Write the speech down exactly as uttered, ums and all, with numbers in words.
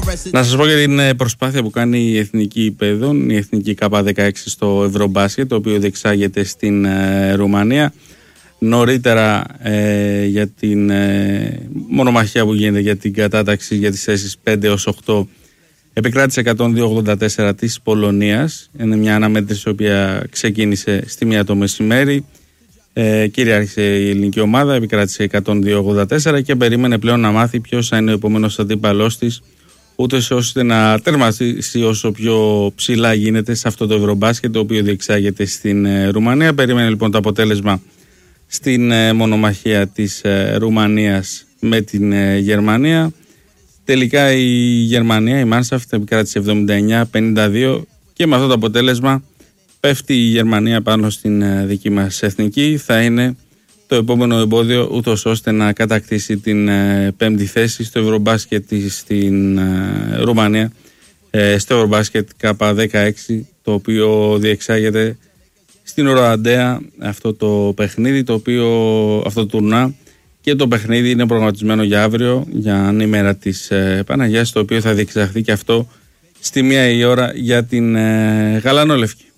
Να σας πω για την προσπάθεια που κάνει η Εθνική Υπέδων, η Εθνική Κάπα δεκαέξι στο Ευρωμπάσκετ, το οποίο διεξάγεται στην ε, Ρουμανία. Νωρίτερα ε, για την ε, μονομαχία που γίνεται για την κατάταξη για τις θέσεις πέντε έως οκτώ επικράτησε εκατόν δύο ογδόντα τέσσερα της Πολωνίας. Είναι μια αναμέτρηση η οποία ξεκίνησε στη μία το μεσημέρι. Ε, κυριάρχησε η ελληνική ομάδα, επικράτησε εκατόν δύο ογδόντα τέσσερα και περίμενε πλέον να μάθει ποιος θα είναι ο επόμενος αντίπαλός της, ούτως ώστε να τερματίσει όσο πιο ψηλά γίνεται σε αυτό το Ευρωμπάσκετ, το οποίο διεξάγεται στην ε, Ρουμανία. Περίμενε λοιπόν το αποτέλεσμα στην ε, μονομαχία της ε, Ρουμανίας με την ε, Γερμανία. Τελικά η Γερμανία, η Μάνσαφτ, επικράτησε εβδομήντα εννιά πενήντα δύο και με αυτό το αποτέλεσμα πέφτει η Γερμανία πάνω στην ε, δική μας εθνική. Θα είναι το επόμενο εμπόδιο ούτως ώστε να κατακτήσει την ε, πέμπτη θέση στο Ευρωμπάσκετ στην ε, Ρουμανία, ε, στο Ευρωμπάσκετ Κάπα δεκαέξι, το οποίο διεξάγεται στην Οροαντέα αυτό το παιχνίδι, το οποίο, αυτό το τουρνά, και το παιχνίδι είναι προγραμματισμένο για αύριο, για ανήμερα της ε, Παναγιάς, το οποίο θα διεξαχθεί και αυτό στη μία η ώρα για την ε, Γαλανόλευκη.